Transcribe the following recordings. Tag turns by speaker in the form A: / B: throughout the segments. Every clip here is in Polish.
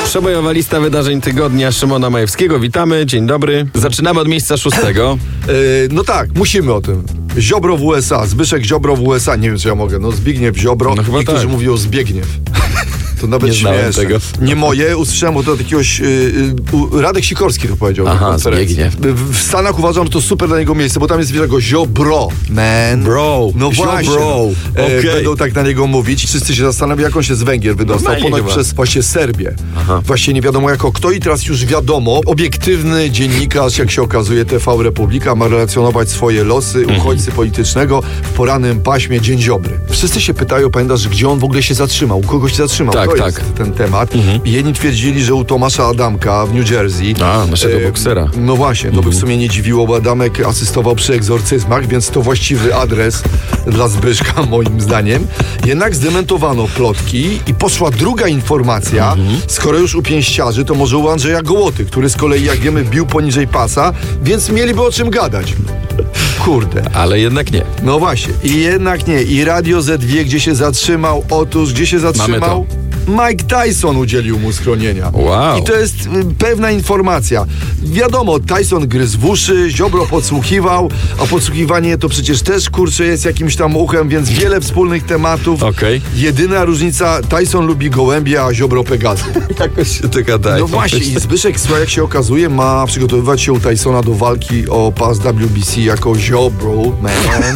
A: Przebojowa lista wydarzeń tygodnia Szymona Majewskiego. Witamy, dzień dobry. Zaczynamy od miejsca 6.
B: No tak, musimy o tym. Ziobro w USA, Zbyszek Ziobro w USA. Nie wiem, czy ja mogę. No Zbigniew Ziobro.
A: No chyba
B: Niektórzy
A: tak.
B: mówią Zbiegniew. To nawet
A: Nie znałem
B: śmieszne.
A: tego.
B: Nie moje, usłyszałem od jakiegoś... Radek Sikorski to powiedział na
A: Aha,
B: konferencji.
A: Zbigniew.
B: W Stanach uważam, że to super dla niego miejsce, bo tam jest wiele go Ziobro, man.
A: Bro.
B: No właśnie.
A: Ziobro. Okej.
B: Będą tak na niego mówić. Wszyscy się zastanawiają, jak on się z Węgier wydostał.
A: Normalnie
B: Ponoć
A: chyba.
B: przez właśnie Serbię.
A: Aha.
B: Właśnie nie wiadomo jako kto i teraz już wiadomo. Obiektywny dziennikarz, jak się okazuje, TV Republika ma relacjonować swoje losy uchodźcy politycznego w porannym paśmie Dzień Ziobry. Wszyscy się pytają, pamiętasz, gdzie on w ogóle się zatrzymał? U kogo się zatrzymał?
A: Tak,
B: to
A: tak.
B: jest ten temat. I jedni twierdzili, że u Tomasza Adamka w New Jersey.
A: A, naszego boksera.
B: No właśnie, to by w sumie nie dziwiło, bo Adamek asystował przy egzorcyzmach, więc to właściwy adres dla Zbyszka, moim zdaniem. Jednak zdementowano plotki i poszła druga informacja. Skoro już u pięściarzy, to może u Andrzeja Gołoty, który z kolei, jak wiemy, bił poniżej pasa, więc mieliby o czym gadać. Kurde.
A: Ale jednak nie.
B: No właśnie. I jednak nie. I Radio Z wie, gdzie się zatrzymał. Otóż, gdzie się zatrzymał? Mike Tyson udzielił mu schronienia.
A: Wow.
B: I to jest pewna informacja. Wiadomo, Tyson gryzł w uszy, Ziobro podsłuchiwał, a podsłuchiwanie to przecież też, kurczę, jest jakimś tam uchem, więc wiele wspólnych tematów.
A: Okej.
B: Jedyna różnica, Tyson lubi gołębie, a Ziobro Pegazy.
A: Jakoś się to gadaje.
B: No właśnie, i Zbyszek, słuchaj, jak się okazuje, ma przygotowywać się u Tysona do walki o pas WBC jako Ziobro, man.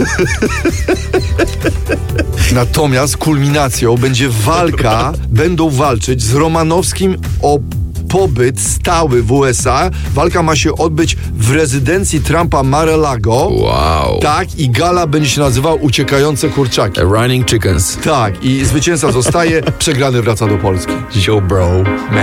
B: Natomiast kulminacją będzie walka, będą walczyć z Romanowskim o pobyt stały w USA. Walka ma się odbyć w rezydencji Trumpa Mar-a-Lago.
A: Wow.
B: Tak, i gala będzie się nazywała Uciekające Kurczaki.
A: Running Chickens.
B: Tak, i zwycięzca zostaje, przegrany wraca do Polski.
A: Ziobro.